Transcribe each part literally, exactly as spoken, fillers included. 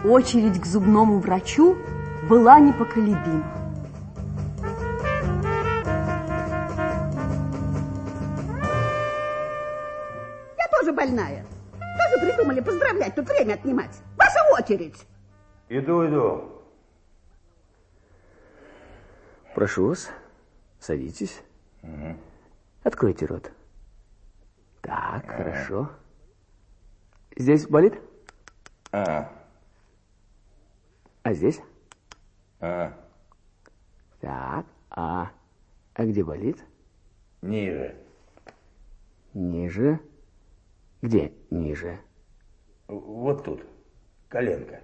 Очередь к зубному врачу была непоколебима. Я тоже больная. Тоже придумали поздравлять, тут время отнимать. Ваша очередь. Иду, иду. Прошу вас, садитесь. Угу. Откройте рот. Так, а. Хорошо. Здесь болит? А. А здесь? А. Так, а, а где болит? Ниже. Ниже? Где ниже? Вот тут, коленка.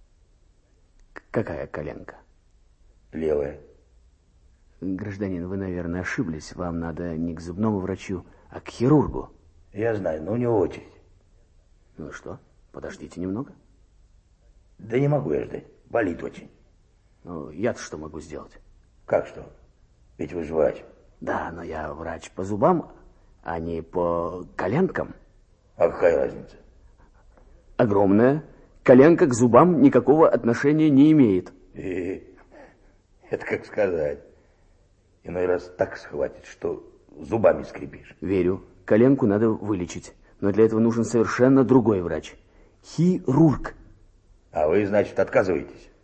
Какая коленка? Левая. Гражданин, вы, наверное, ошиблись. Вам надо не к зубному врачу, а к хирургу. Я знаю, но у него очередь. Ну что, подождите немного. Да не могу я ждать, болит очень. Ну, я-то что могу сделать? Как что? Ведь вы же врач. Да, но я врач по зубам, а не по коленкам. А какая разница? Огромная. Коленка к зубам никакого отношения не имеет. И это как сказать. Иной раз так схватит, что зубами скрипишь. Верю. Коленку надо вылечить. Но для этого нужен совершенно другой врач. Хирург. А вы, значит, отказываетесь?